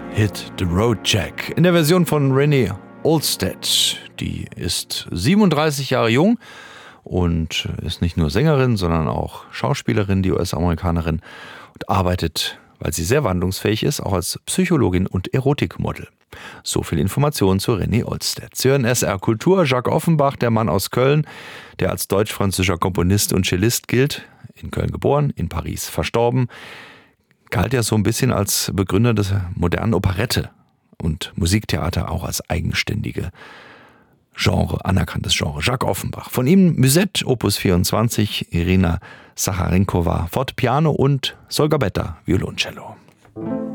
Hit the Road Jack in der Version von Renee Olstead. Die ist 37 Jahre jung und ist nicht nur Sängerin, sondern auch Schauspielerin, die US-Amerikanerin, und arbeitet, weil sie sehr wandlungsfähig ist, auch als Psychologin und Erotikmodel. So viel Informationen zu Renee Olstead. Sie hören SR Kultur. Jacques Offenbach, der Mann aus Köln, der als deutsch-französischer Komponist und Cellist gilt, in Köln geboren, in Paris verstorben, galt ja so ein bisschen als Begründer des modernen Operette und Musiktheater auch als eigenständige Genre, anerkanntes Genre. Jacques Offenbach. Von ihm Musette, Opus 24, Irina Sacharenkowa, Fortepiano und Solga Betta, Violoncello.